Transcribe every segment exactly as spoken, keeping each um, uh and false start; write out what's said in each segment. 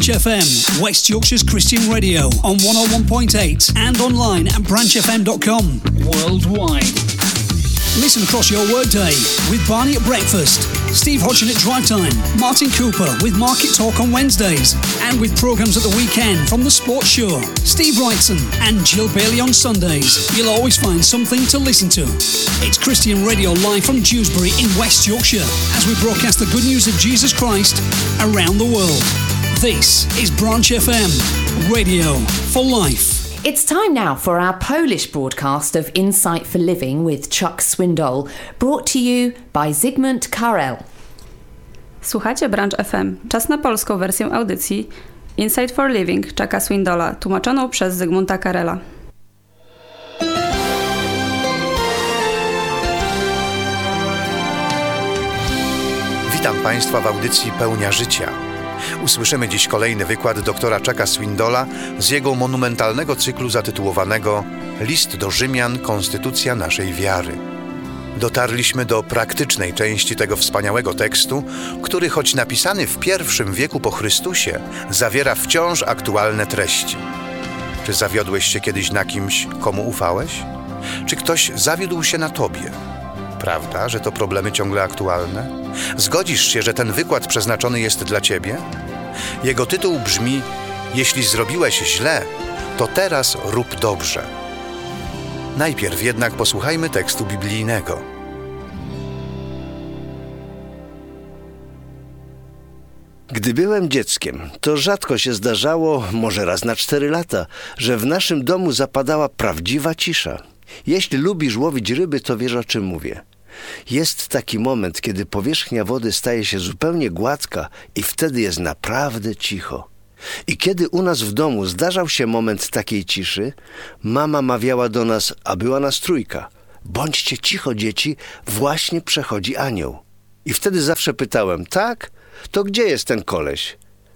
F M, West Yorkshire's Christian radio on one oh one point eight and online at branch f m dot com worldwide. Listen across your workday with Barney at breakfast, Steve Hodgson at drive time, Martin Cooper with Market Talk on Wednesdays, and with programmes at the weekend from The Sports Show, Steve Wrightson and Jill Bailey on Sundays. You'll always find something to listen to. It's Christian Radio live from Dewsbury in West Yorkshire as we broadcast the good news of Jesus Christ around the world. This is Branch F M, radio for life. It's time now for our Polish broadcast of Insight for Living with Chuck Swindoll, brought to you by Zygmunt Karel. Słuchacie Branch F M. Czas na polską wersję audycji Insight for Living Chucka Swindolla, tłumaczoną przez Zygmunta Karela. Witam Państwa w audycji Pełnia Życia. Usłyszymy dziś kolejny wykład doktora Chucka Swindolla z jego monumentalnego cyklu zatytułowanego List do Rzymian – Konstytucja naszej wiary. Dotarliśmy do praktycznej części tego wspaniałego tekstu, który choć napisany w pierwszym wieku po Chrystusie, zawiera wciąż aktualne treści. Czy zawiodłeś się kiedyś na kimś, komu ufałeś? Czy ktoś zawiódł się na tobie? Prawda, że to problemy ciągle aktualne? Zgodzisz się, że ten wykład przeznaczony jest dla ciebie? Jego tytuł brzmi: Jeśli zrobiłeś źle, to teraz rób dobrze. Najpierw jednak posłuchajmy tekstu biblijnego. Gdy byłem dzieckiem, to rzadko się zdarzało, może raz na cztery lata, że w naszym domu zapadała prawdziwa cisza. Jeśli lubisz łowić ryby, to wiesz, o czym mówię. Jest taki moment, kiedy powierzchnia wody staje się zupełnie gładka i wtedy jest naprawdę cicho. I kiedy u nas w domu zdarzał się moment takiej ciszy, mama mawiała do nas, a była nas trójka: bądźcie cicho, dzieci, właśnie przechodzi anioł. I wtedy zawsze pytałem: tak? To gdzie jest ten koleś?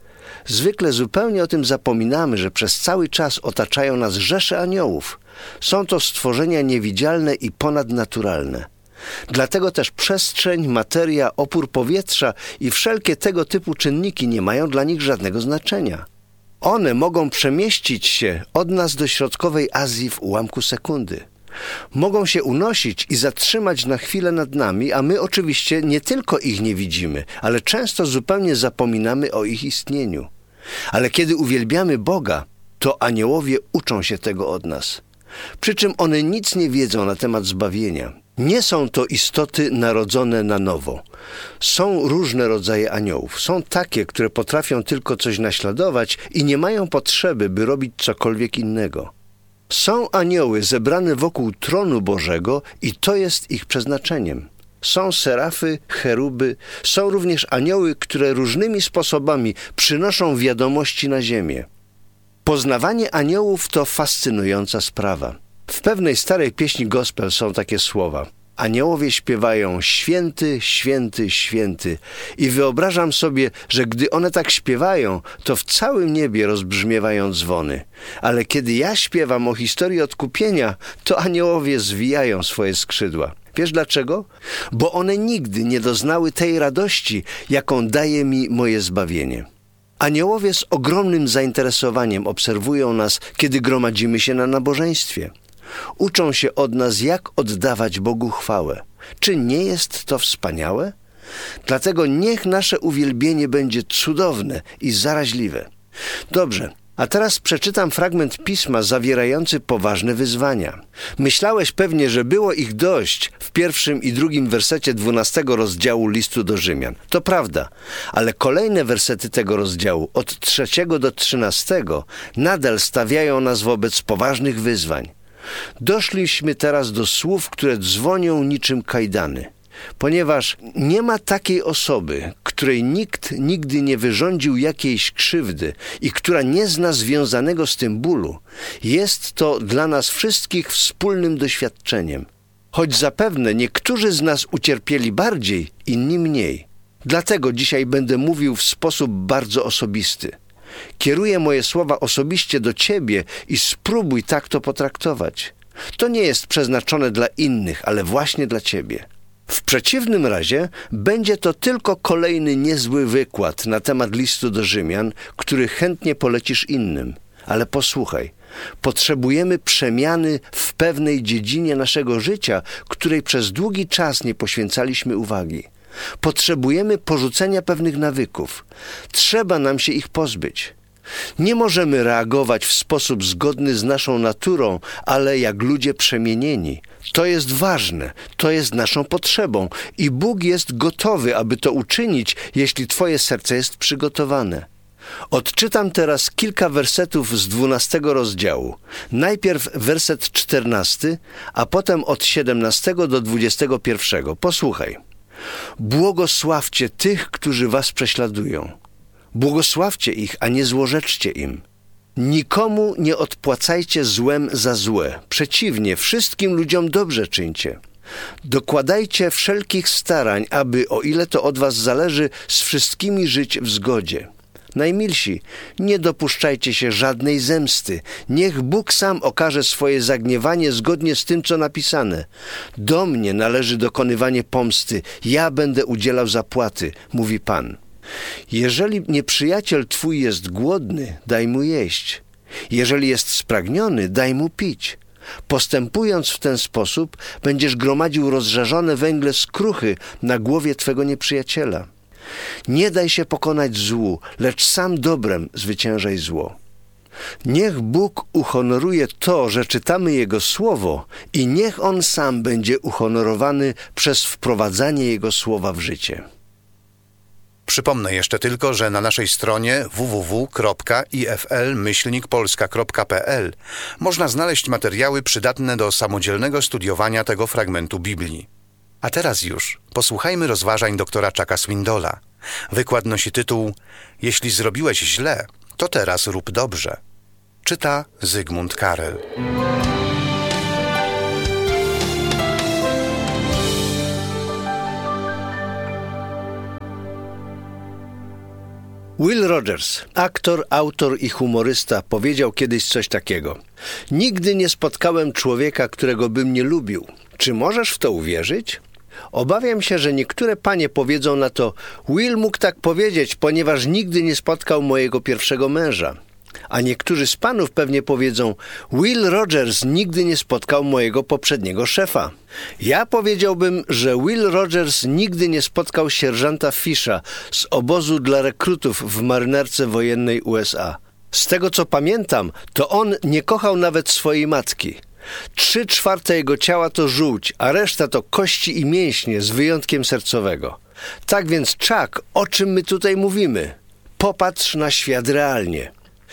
Zwykle zupełnie o tym zapominamy, że przez cały czas otaczają nas rzesze aniołów. Są to stworzenia niewidzialne i ponadnaturalne. Dlatego też przestrzeń, materia, opór powietrza i wszelkie tego typu czynniki nie mają dla nich żadnego znaczenia. One mogą przemieścić się od nas do środkowej Azji w ułamku sekundy. Mogą się unosić i zatrzymać na chwilę nad nami, a my oczywiście nie tylko ich nie widzimy, ale często zupełnie zapominamy o ich istnieniu. Ale kiedy uwielbiamy Boga, to aniołowie uczą się tego od nas. Przy czym one nic nie wiedzą na temat zbawienia. Nie są to istoty narodzone na nowo. Są różne rodzaje aniołów. Są takie, które potrafią tylko coś naśladować i nie mają potrzeby, by robić cokolwiek innego. Są anioły zebrane wokół tronu Bożego i to jest ich przeznaczeniem. Są serafy, cheruby, są również anioły, które różnymi sposobami przynoszą wiadomości na ziemię. Poznawanie aniołów to fascynująca sprawa. W pewnej starej pieśni gospel są takie słowa: aniołowie śpiewają święty, święty, święty. I wyobrażam sobie, że gdy one tak śpiewają, to w całym niebie rozbrzmiewają dzwony. Ale kiedy ja śpiewam o historii odkupienia, to aniołowie zwijają swoje skrzydła. Wiesz dlaczego? Bo one nigdy nie doznały tej radości, jaką daje mi moje zbawienie. Aniołowie z ogromnym zainteresowaniem obserwują nas, kiedy gromadzimy się na nabożeństwie. Uczą się od nas, jak oddawać Bogu chwałę. Czy nie jest to wspaniałe? Dlatego niech nasze uwielbienie będzie cudowne i zaraźliwe. Dobrze, a teraz przeczytam fragment pisma zawierający poważne wyzwania. Myślałeś pewnie, że było ich dość w pierwszym i drugim wersecie dwunastego rozdziału listu do Rzymian. To prawda, ale kolejne wersety tego rozdziału, od trzeciego do trzynastego, nadal stawiają nas wobec poważnych wyzwań. Doszliśmy teraz do słów, które dzwonią niczym kajdany. Ponieważ nie ma takiej osoby, której nikt nigdy nie wyrządził jakiejś krzywdy i która nie zna związanego z tym bólu, jest to dla nas wszystkich wspólnym doświadczeniem. Choć zapewne niektórzy z nas ucierpieli bardziej, inni mniej. Dlatego dzisiaj będę mówił w sposób bardzo osobisty. Kieruję moje słowa osobiście do ciebie i spróbuj tak to potraktować. To nie jest przeznaczone dla innych, ale właśnie dla ciebie. W przeciwnym razie będzie to tylko kolejny niezły wykład na temat listu do Rzymian, który chętnie polecisz innym. Ale posłuchaj, potrzebujemy przemiany w pewnej dziedzinie naszego życia, której przez długi czas nie poświęcaliśmy uwagi. Potrzebujemy porzucenia pewnych nawyków. Trzeba nam się ich pozbyć. Nie możemy reagować w sposób zgodny z naszą naturą, ale jak ludzie przemienieni. To jest ważne, to jest naszą potrzebą i Bóg jest gotowy, aby to uczynić, jeśli twoje serce jest przygotowane. Odczytam teraz kilka wersetów z dwunastego rozdziału. Najpierw werset czternasty, a potem od siedemnastego do dwudziestego pierwszego. Posłuchaj. Błogosławcie tych, którzy was prześladują. Błogosławcie ich, a nie złorzeczcie im. Nikomu nie odpłacajcie złem za złe. Przeciwnie, wszystkim ludziom dobrze czyńcie. Dokładajcie wszelkich starań, aby, o ile to od was zależy, z wszystkimi żyć w zgodzie. Najmilsi, nie dopuszczajcie się żadnej zemsty. Niech Bóg sam okaże swoje zagniewanie zgodnie z tym, co napisane. Do mnie należy dokonywanie pomsty. Ja będę udzielał zapłaty, mówi Pan. Jeżeli nieprzyjaciel twój jest głodny, daj mu jeść. Jeżeli jest spragniony, daj mu pić. Postępując w ten sposób, będziesz gromadził rozżarzone węgle skruchy na głowie twego nieprzyjaciela. Nie daj się pokonać złu, lecz sam dobrem zwyciężaj zło. Niech Bóg uhonoruje to, że czytamy Jego Słowo i niech On sam będzie uhonorowany przez wprowadzanie Jego Słowa w życie. Przypomnę jeszcze tylko, że na naszej stronie w w w kropka i f l myślnik polska kropka p l można znaleźć materiały przydatne do samodzielnego studiowania tego fragmentu Biblii. A teraz już posłuchajmy rozważań doktora Chucka Swindola. Wykład nosi tytuł „Jeśli zrobiłeś źle, to teraz rób dobrze”. Czyta Zygmunt Karel. Will Rogers, aktor, autor i humorysta, powiedział kiedyś coś takiego. Nigdy nie spotkałem człowieka, którego bym nie lubił. Czy możesz w to uwierzyć? Obawiam się, że niektóre panie powiedzą na to, Will mógł tak powiedzieć, ponieważ nigdy nie spotkał mojego pierwszego męża. A niektórzy z panów pewnie powiedzą, Will Rogers nigdy nie spotkał mojego poprzedniego szefa. Ja powiedziałbym, że Will Rogers nigdy nie spotkał sierżanta Fisha z obozu dla rekrutów w marynarce wojennej U S A. Z tego co pamiętam, to on nie kochał nawet swojej matki. Trzy czwarte jego ciała to żółć, a reszta to kości i mięśnie z wyjątkiem sercowego. Tak więc, Chuck, o czym my tutaj mówimy? Popatrz na świat realnie.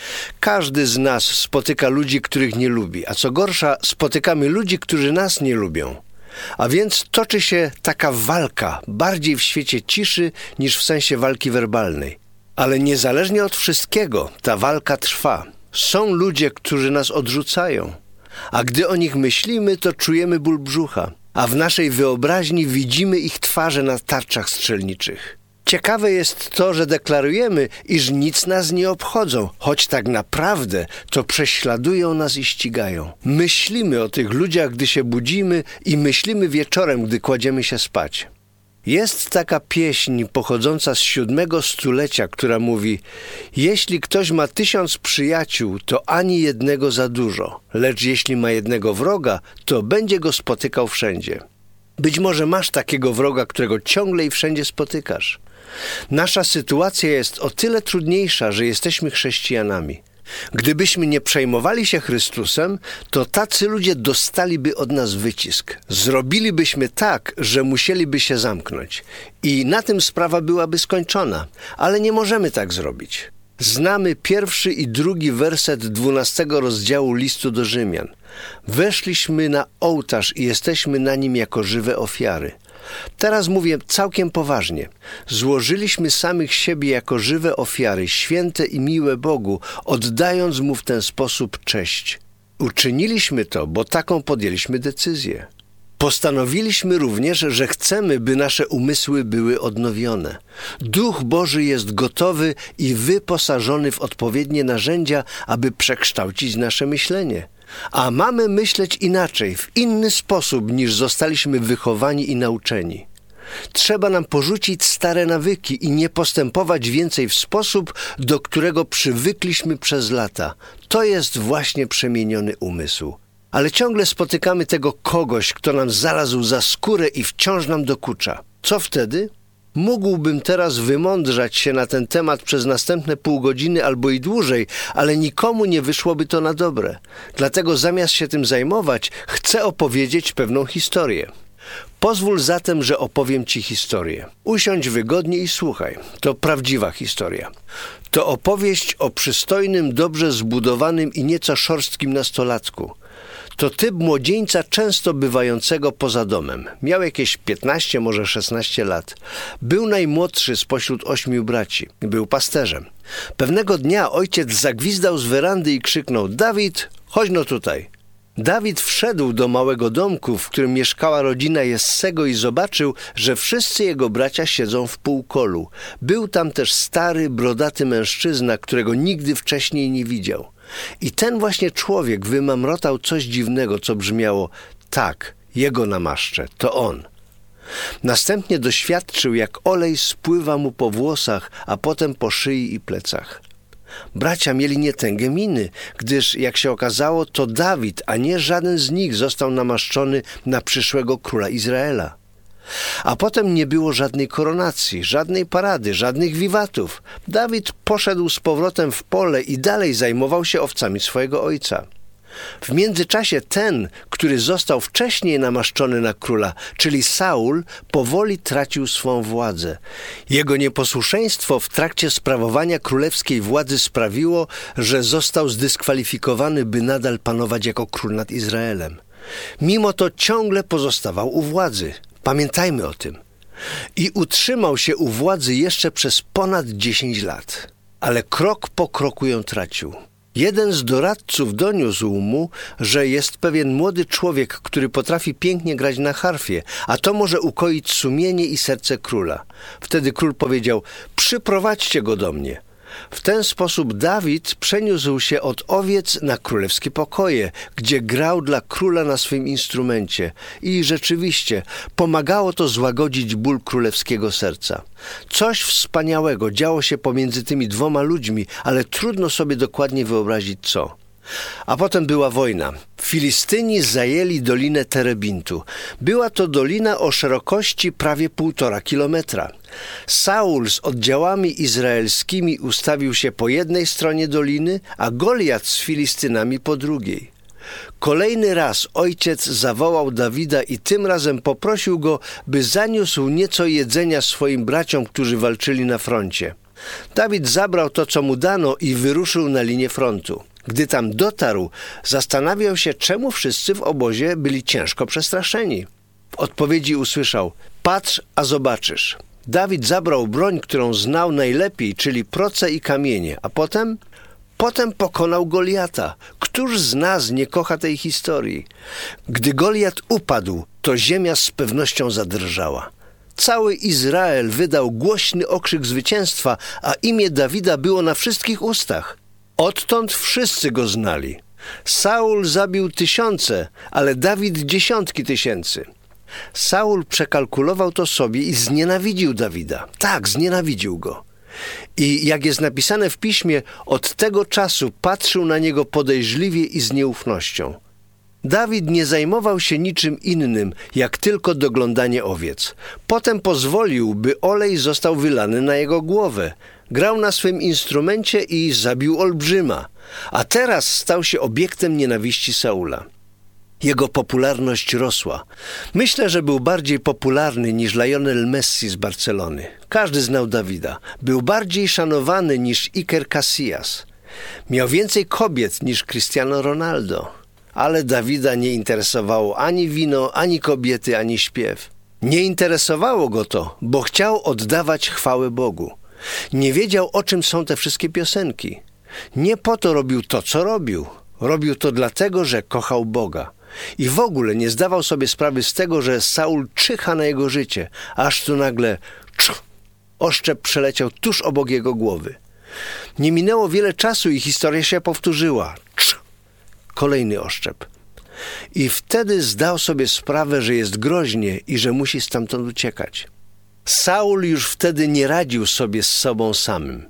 Każdy z nas spotyka ludzi, których nie lubi, a co gorsza, spotykamy ludzi, którzy nas nie lubią. A więc toczy się taka walka, bardziej w świecie ciszy niż w sensie walki werbalnej. Ale niezależnie od wszystkiego, ta walka trwa. Są ludzie, którzy nas odrzucają. A gdy o nich myślimy, to czujemy ból brzucha, a w naszej wyobraźni widzimy ich twarze na tarczach strzelniczych. Ciekawe jest to, że deklarujemy, iż nic nas nie obchodzą, choć tak naprawdę to prześladują nas i ścigają. Myślimy o tych ludziach, gdy się budzimy i myślimy wieczorem, gdy kładziemy się spać. Jest taka pieśń pochodząca z siódmego stulecia, która mówi: jeśli ktoś ma tysiąc przyjaciół, to ani jednego za dużo, lecz jeśli ma jednego wroga, to będzie go spotykał wszędzie. Być może masz takiego wroga, którego ciągle i wszędzie spotykasz. Nasza sytuacja jest o tyle trudniejsza, że jesteśmy chrześcijanami. Gdybyśmy nie przejmowali się Chrystusem, to tacy ludzie dostaliby od nas wycisk. Zrobilibyśmy tak, że musieliby się zamknąć. I na tym sprawa byłaby skończona. Ale nie możemy tak zrobić. Znamy pierwszy i drugi werset dwunastego rozdziału listu do Rzymian. Weszliśmy na ołtarz i jesteśmy na nim jako żywe ofiary. Teraz mówię całkiem poważnie. Złożyliśmy samych siebie jako żywe ofiary, święte i miłe Bogu, oddając Mu w ten sposób cześć. Uczyniliśmy to, bo taką podjęliśmy decyzję. Postanowiliśmy również, że chcemy, by nasze umysły były odnowione. Duch Boży jest gotowy i wyposażony w odpowiednie narzędzia, aby przekształcić nasze myślenie. A mamy myśleć inaczej, w inny sposób niż zostaliśmy wychowani i nauczeni. Trzeba nam porzucić stare nawyki i nie postępować więcej w sposób, do którego przywykliśmy przez lata. To jest właśnie przemieniony umysł. Ale ciągle spotykamy tego kogoś, kto nam zalazł za skórę i wciąż nam dokucza. Co wtedy? Mógłbym teraz wymądrzać się na ten temat przez następne pół godziny albo i dłużej, ale nikomu nie wyszłoby to na dobre. Dlatego zamiast się tym zajmować, chcę opowiedzieć pewną historię. Pozwól zatem, że opowiem Ci historię. Usiądź wygodnie i słuchaj. To prawdziwa historia. To opowieść o przystojnym, dobrze zbudowanym i nieco szorstkim nastolatku. To typ młodzieńca często bywającego poza domem. Miał jakieś piętnaście, może szesnaście lat. Był najmłodszy spośród ośmiu braci. Był pasterzem. Pewnego dnia ojciec zagwizdał z werandy i krzyknął: Dawid, chodź no tutaj. Dawid wszedł do małego domku, w którym mieszkała rodzina Jessego i zobaczył, że wszyscy jego bracia siedzą w półkolu. Był tam też stary, brodaty mężczyzna, którego nigdy wcześniej nie widział. I ten właśnie człowiek wymamrotał coś dziwnego, co brzmiało: tak, jego namaszczę, to on. Następnie doświadczył, jak olej spływa mu po włosach, a potem po szyi i plecach. Bracia mieli nietęgie miny, gdyż, jak się okazało, to Dawid, a nie żaden z nich został namaszczony na przyszłego króla Izraela. A potem nie było żadnej koronacji, żadnej parady, żadnych wiwatów. Dawid poszedł z powrotem w pole i dalej zajmował się owcami swojego ojca. W międzyczasie ten, który został wcześniej namaszczony na króla, czyli Saul, powoli tracił swą władzę. Jego nieposłuszeństwo w trakcie sprawowania królewskiej władzy sprawiło, że został zdyskwalifikowany, by nadal panować jako król nad Izraelem. Mimo to ciągle pozostawał u władzy. Pamiętajmy o tym. I utrzymał się u władzy jeszcze przez ponad dziesięć lat. Ale krok po kroku ją tracił. Jeden z doradców doniósł mu, że jest pewien młody człowiek, który potrafi pięknie grać na harfie, a to może ukoić sumienie i serce króla. Wtedy król powiedział: przyprowadźcie go do mnie. W ten sposób Dawid przeniósł się od owiec na królewskie pokoje, gdzie grał dla króla na swym instrumencie. I rzeczywiście pomagało to złagodzić ból królewskiego serca. Coś wspaniałego działo się pomiędzy tymi dwoma ludźmi, ale trudno sobie dokładnie wyobrazić co. A potem była wojna. Filistyni zajęli dolinę Terebintu. Była to dolina o szerokości prawie półtora kilometra. Saul z oddziałami izraelskimi ustawił się po jednej stronie doliny, a Goliat z Filistynami po drugiej. Kolejny raz ojciec zawołał Dawida i tym razem poprosił go, by zaniósł nieco jedzenia swoim braciom, którzy walczyli na froncie. Dawid zabrał to, co mu dano, i wyruszył na linię frontu. Gdy tam dotarł, zastanawiał się, czemu wszyscy w obozie byli ciężko przestraszeni. W odpowiedzi usłyszał: patrz, a zobaczysz. Dawid zabrał broń, którą znał najlepiej, czyli proce i kamienie, a potem... Potem pokonał Goliata. Któż z nas nie kocha tej historii? Gdy Goliat upadł, to ziemia z pewnością zadrżała. Cały Izrael wydał głośny okrzyk zwycięstwa, a imię Dawida było na wszystkich ustach. Odtąd wszyscy go znali. Saul zabił tysiące, ale Dawid dziesiątki tysięcy. Saul przekalkulował to sobie i znienawidził Dawida. Tak, znienawidził go. I jak jest napisane w piśmie, od tego czasu patrzył na niego podejrzliwie i z nieufnością. Dawid nie zajmował się niczym innym, jak tylko doglądanie owiec. Potem pozwolił, by olej został wylany na jego głowę. Grał na swym instrumencie i zabił olbrzyma, a teraz stał się obiektem nienawiści Saula. Jego popularność rosła. Myślę, że był bardziej popularny niż Lionel Messi z Barcelony. Każdy znał Dawida. Był bardziej szanowany niż Iker Casillas. Miał więcej kobiet niż Cristiano Ronaldo. Ale Dawida nie interesowało ani wino, ani kobiety, ani śpiew. Nie interesowało go to, bo chciał oddawać chwałę Bogu. Nie wiedział, o czym są te wszystkie piosenki. Nie po to robił to, co robił. Robił to dlatego, że kochał Boga. I w ogóle nie zdawał sobie sprawy z tego, że Saul czyha na jego życie, aż tu nagle cz, oszczep przeleciał tuż obok jego głowy. Nie minęło wiele czasu i historia się powtórzyła. Cz, Kolejny oszczep. I wtedy zdał sobie sprawę, że jest groźnie i że musi stamtąd uciekać. Saul już wtedy nie radził sobie z sobą samym.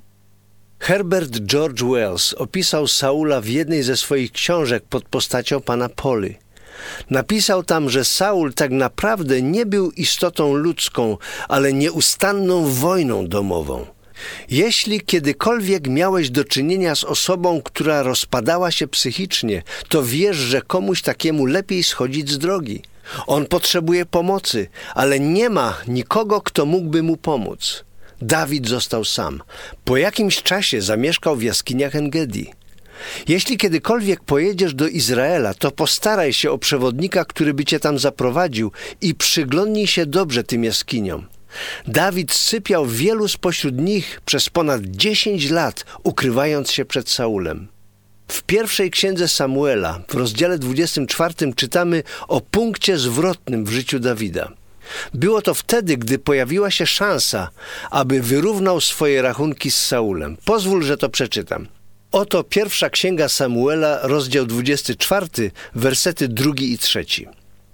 Herbert George Wells opisał Saula w jednej ze swoich książek pod postacią pana Poli. Napisał tam, że Saul tak naprawdę nie był istotą ludzką, ale nieustanną wojną domową. Jeśli kiedykolwiek miałeś do czynienia z osobą, która rozpadała się psychicznie, to wiesz, że komuś takiemu lepiej schodzić z drogi. On potrzebuje pomocy, ale nie ma nikogo, kto mógłby mu pomóc. Dawid został sam. Po jakimś czasie zamieszkał w jaskiniach En-Gedi. Jeśli kiedykolwiek pojedziesz do Izraela, to postaraj się o przewodnika, który by cię tam zaprowadził i przyglądnij się dobrze tym jaskiniom. Dawid sypiał wielu spośród nich przez ponad dziesięć lat, ukrywając się przed Saulem. W pierwszej księdze Samuela, w rozdziale dwudziestym czwartym czytamy o punkcie zwrotnym w życiu Dawida. Było to wtedy, gdy pojawiła się szansa, aby wyrównał swoje rachunki z Saulem. Pozwól, że to przeczytam. Oto pierwsza księga Samuela, rozdział dwudziesty czwarty, wersety drugi i trzeci.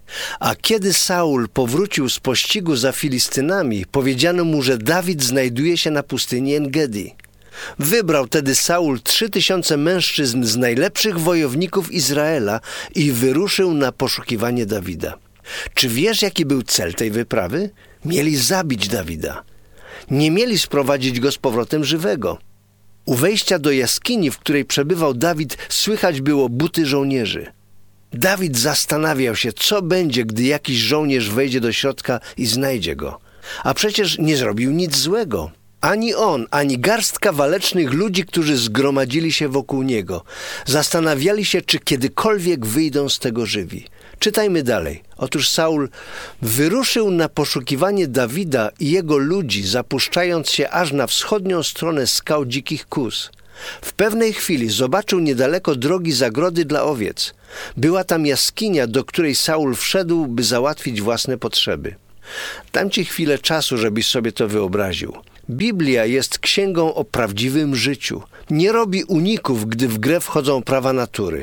A kiedy Saul powrócił z pościgu za Filistynami, powiedziano mu, że Dawid znajduje się na pustyni En-Gedi. Wybrał tedy Saul trzy tysiące mężczyzn z najlepszych wojowników Izraela i wyruszył na poszukiwanie Dawida. Czy wiesz, jaki był cel tej wyprawy? Mieli zabić Dawida. Nie mieli sprowadzić go z powrotem żywego. U wejścia do jaskini, w której przebywał Dawid, słychać było buty żołnierzy. Dawid zastanawiał się, co będzie, gdy jakiś żołnierz wejdzie do środka i znajdzie go. A przecież nie zrobił nic złego. Ani on, ani garstka walecznych ludzi, którzy zgromadzili się wokół niego, zastanawiali się, czy kiedykolwiek wyjdą z tego żywi. Czytajmy dalej. Otóż Saul wyruszył na poszukiwanie Dawida i jego ludzi, zapuszczając się aż na wschodnią stronę skał dzikich kóz. W pewnej chwili zobaczył niedaleko drogi zagrody dla owiec. Była tam jaskinia, do której Saul wszedł, by załatwić własne potrzeby. Dam ci chwilę czasu, żebyś sobie to wyobraził. Biblia jest księgą o prawdziwym życiu. Nie robi uników, gdy w grę wchodzą prawa natury.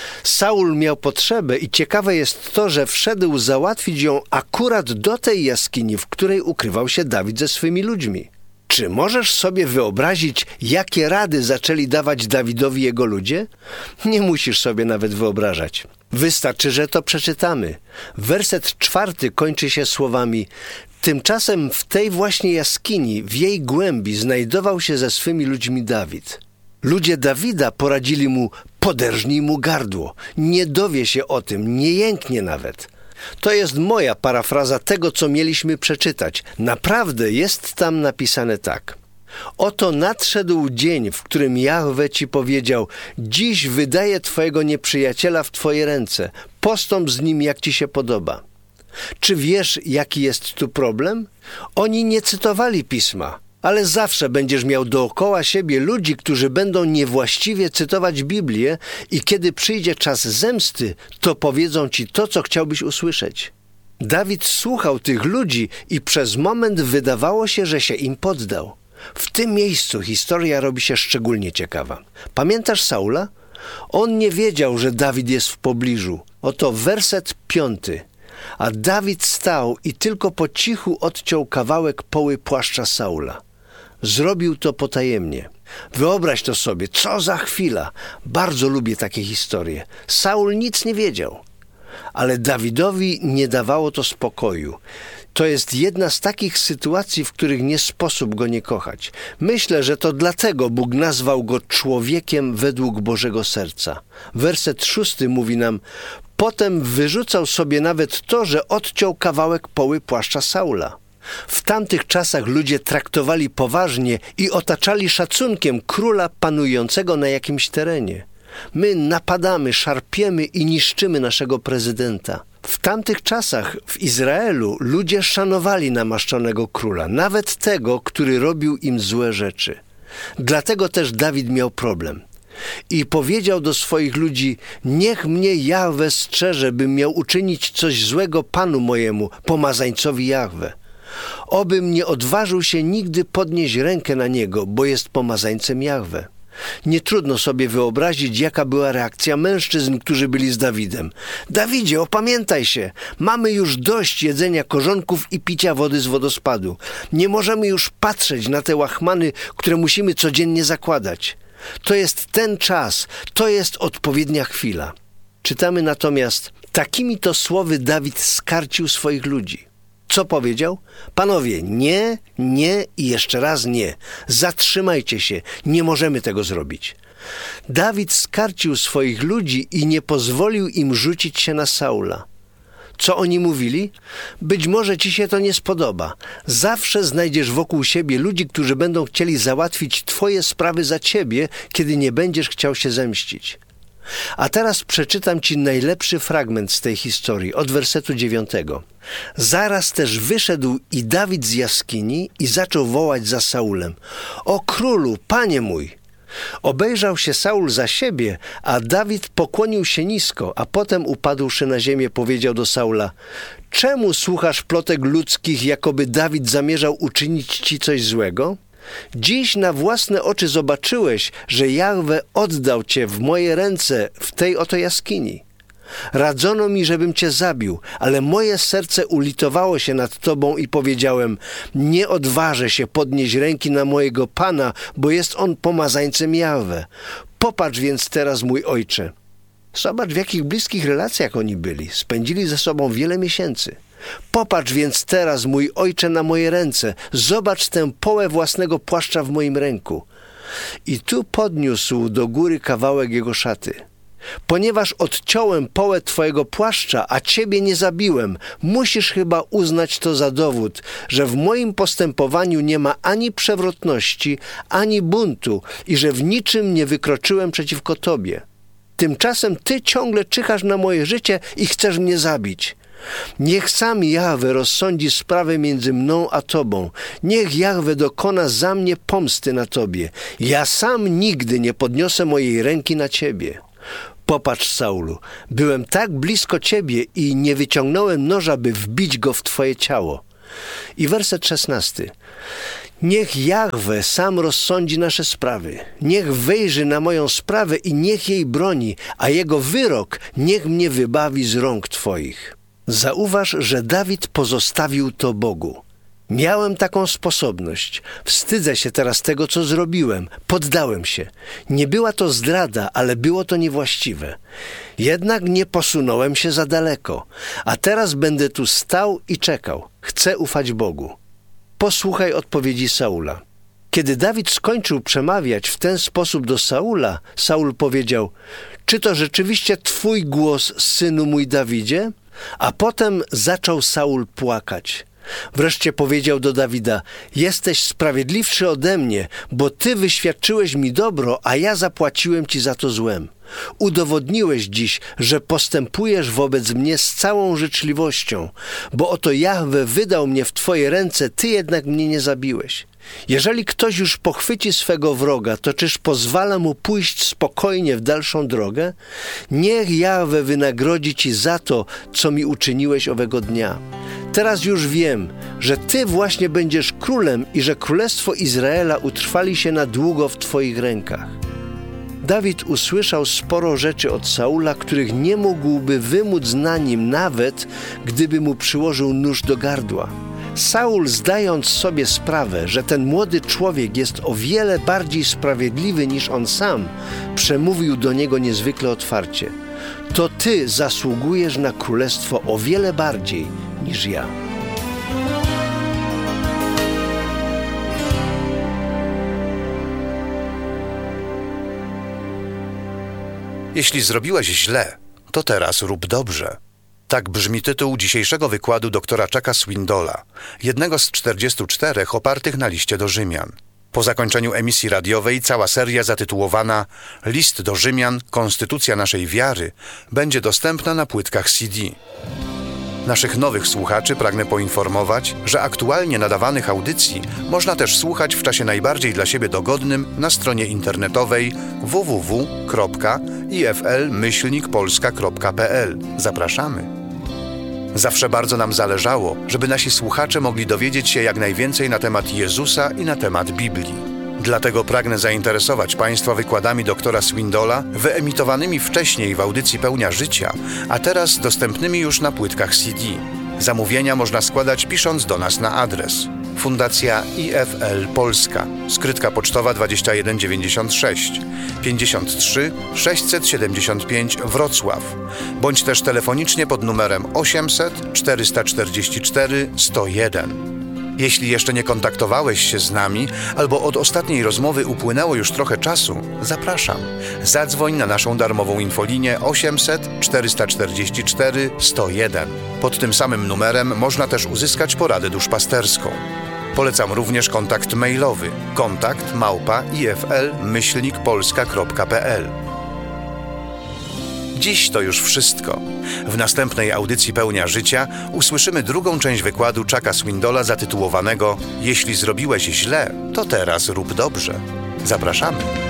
Saul miał potrzebę i ciekawe jest to, że wszedł załatwić ją akurat do tej jaskini, w której ukrywał się Dawid ze swymi ludźmi. Czy możesz sobie wyobrazić, jakie rady zaczęli dawać Dawidowi jego ludzie? Nie musisz sobie nawet wyobrażać. Wystarczy, że to przeczytamy. Werset czwarty kończy się słowami: tymczasem w tej właśnie jaskini, w jej głębi znajdował się ze swymi ludźmi Dawid. Ludzie Dawida poradzili mu: poderżnij mu gardło, nie dowie się o tym, nie jęknie nawet. To jest moja parafraza tego, co mieliśmy przeczytać. Naprawdę jest tam napisane tak. Oto nadszedł dzień, w którym Jahwe ci powiedział: dziś wydaję twojego nieprzyjaciela w twoje ręce, postąp z nim jak ci się podoba. Czy wiesz, jaki jest tu problem? Oni nie cytowali pisma, ale zawsze będziesz miał dookoła siebie ludzi, którzy będą niewłaściwie cytować Biblię i kiedy przyjdzie czas zemsty, to powiedzą ci to, co chciałbyś usłyszeć. Dawid słuchał tych ludzi i przez moment wydawało się, że się im poddał. W tym miejscu historia robi się szczególnie ciekawa. Pamiętasz Saula? On nie wiedział, że Dawid jest w pobliżu. Oto werset piąty. A Dawid stał i tylko po cichu odciął kawałek poły płaszcza Saula. Zrobił to potajemnie. Wyobraź to sobie, co za chwila. Bardzo lubię takie historie. Saul nic nie wiedział, ale Dawidowi nie dawało to spokoju. To jest jedna z takich sytuacji, w których nie sposób go nie kochać. Myślę, że to dlatego Bóg nazwał go człowiekiem według Bożego serca. Werset szósty mówi nam: potem wyrzucał sobie nawet to, że odciął kawałek poły płaszcza Saula. W tamtych czasach ludzie traktowali poważnie i otaczali szacunkiem króla panującego na jakimś terenie. My napadamy, szarpiemy i niszczymy naszego prezydenta. W tamtych czasach w Izraelu ludzie szanowali namaszczonego króla, nawet tego, który robił im złe rzeczy. Dlatego też Dawid miał problem. I powiedział do swoich ludzi: niech mnie Jahwe strzeże, bym miał uczynić coś złego Panu mojemu, pomazańcowi Jahwe. Obym nie odważył się nigdy podnieść rękę na niego, bo jest pomazańcem Jahwe. Nie trudno sobie wyobrazić, jaka była reakcja mężczyzn, którzy byli z Dawidem. Dawidzie, opamiętaj się! Mamy już dość jedzenia korzonków i picia wody z wodospadu. Nie możemy już patrzeć na te łachmany, które musimy codziennie zakładać. To jest ten czas, to jest odpowiednia chwila. Czytamy natomiast, takimi to słowy Dawid skarcił swoich ludzi. Co powiedział? Panowie, nie, nie i jeszcze raz nie. Zatrzymajcie się, nie możemy tego zrobić. Dawid skarcił swoich ludzi i nie pozwolił im rzucić się na Saula. Co oni mówili? Być może ci się to nie spodoba. Zawsze znajdziesz wokół siebie ludzi, którzy będą chcieli załatwić twoje sprawy za ciebie, kiedy nie będziesz chciał się zemścić. A teraz przeczytam ci najlepszy fragment z tej historii, od wersetu dziewiątego. Zaraz też wyszedł i Dawid z jaskini i zaczął wołać za Saulem. O królu, panie mój! Obejrzał się Saul za siebie, a Dawid pokłonił się nisko, a potem upadłszy na ziemię powiedział do Saula: czemu słuchasz plotek ludzkich, jakoby Dawid zamierzał uczynić ci coś złego? Dziś na własne oczy zobaczyłeś, że Jahwe oddał cię w moje ręce w tej oto jaskini. Radzono mi, żebym cię zabił, ale moje serce ulitowało się nad tobą i powiedziałem: nie odważę się podnieść ręki na mojego Pana, bo jest on pomazańcem Jahwe. Popatrz więc teraz, mój ojcze. Zobacz, w jakich bliskich relacjach oni byli. Spędzili ze sobą wiele miesięcy. Popatrz więc teraz, mój ojcze, na moje ręce. Zobacz tę połę własnego płaszcza w moim ręku. I tu podniósł do góry kawałek jego szaty. Ponieważ odciąłem połę twojego płaszcza, a ciebie nie zabiłem, musisz chyba uznać to za dowód, że w moim postępowaniu nie ma ani przewrotności, ani buntu i że w niczym nie wykroczyłem przeciwko tobie. Tymczasem ty ciągle czyhasz na moje życie i chcesz mnie zabić. Niech sam Jahwe rozsądzi sprawę między mną a tobą. Niech Jahwe dokona za mnie pomsty na tobie. Ja sam nigdy nie podniosę mojej ręki na ciebie. Popatrz, Saulu, byłem tak blisko ciebie i nie wyciągnąłem noża, by wbić go w twoje ciało. I werset szesnasty. Niech Jahwe sam rozsądzi nasze sprawy. Niech wejrzy na moją sprawę i niech jej broni, a jego wyrok niech mnie wybawi z rąk twoich. Zauważ, że Dawid pozostawił to Bogu. Miałem taką sposobność. Wstydzę się teraz tego, co zrobiłem. Poddałem się. Nie była to zdrada, ale było to niewłaściwe. Jednak nie posunąłem się za daleko. A teraz będę tu stał i czekał. Chcę ufać Bogu. Posłuchaj odpowiedzi Saula. Kiedy Dawid skończył przemawiać w ten sposób do Saula, Saul powiedział: czy to rzeczywiście twój głos, synu mój Dawidzie? A potem zaczął Saul płakać. Wreszcie powiedział do Dawida: jesteś sprawiedliwszy ode mnie, bo ty wyświadczyłeś mi dobro, a ja zapłaciłem ci za to złem. Udowodniłeś dziś, że postępujesz wobec mnie z całą życzliwością, bo oto Jahwe wydał mnie w twoje ręce, ty jednak mnie nie zabiłeś. Jeżeli ktoś już pochwyci swego wroga, to czyż pozwala mu pójść spokojnie w dalszą drogę? Niech Jahwe wynagrodzi ci za to, co mi uczyniłeś owego dnia. Teraz już wiem, że ty właśnie będziesz królem i że królestwo Izraela utrwali się na długo w twoich rękach. Dawid usłyszał sporo rzeczy od Saula, których nie mógłby wymóc na nim, nawet gdyby mu przyłożył nóż do gardła. Saul, zdając sobie sprawę, że ten młody człowiek jest o wiele bardziej sprawiedliwy niż on sam, przemówił do niego niezwykle otwarcie: to ty zasługujesz na królestwo o wiele bardziej niż ja. Jeśli zrobiłeś źle, to teraz rób dobrze. Tak brzmi tytuł dzisiejszego wykładu doktora Chucka Swindola, jednego z czterdziestu czterech opartych na liście do Rzymian. Po zakończeniu emisji radiowej cała seria zatytułowana List do Rzymian – Konstytucja naszej wiary będzie dostępna na płytkach C D. Naszych nowych słuchaczy pragnę poinformować, że aktualnie nadawanych audycji można też słuchać w czasie najbardziej dla siebie dogodnym na stronie internetowej w w w kropka i f l myślnik polska kropka p l. Zapraszamy! Zawsze bardzo nam zależało, żeby nasi słuchacze mogli dowiedzieć się jak najwięcej na temat Jezusa i na temat Biblii. Dlatego pragnę zainteresować Państwa wykładami doktora Swindola, wyemitowanymi wcześniej w audycji Pełnia Życia, a teraz dostępnymi już na płytkach C D. Zamówienia można składać pisząc do nas na adres Fundacja I F L Polska, skrytka pocztowa dwadzieścia jeden dziewięćdziesiąt sześć pięćdziesiąt trzy sześćset siedemdziesiąt pięć Wrocław, bądź też telefonicznie pod numerem osiemset czterysta czterdzieści cztery sto jeden. Jeśli jeszcze nie kontaktowałeś się z nami, albo od ostatniej rozmowy upłynęło już trochę czasu, zapraszam. Zadzwoń na naszą darmową infolinię osiemset czterysta czterdzieści cztery sto jeden. Pod tym samym numerem można też uzyskać poradę duszpasterską. Polecam również kontakt mailowy kontakt małpa ifl myślnik polska kropka p l. Dziś to już wszystko. W następnej audycji Pełnia Życia usłyszymy drugą część wykładu Chucka Swindola zatytułowanego Jeśli zrobiłeś źle, to teraz rób dobrze. Zapraszamy.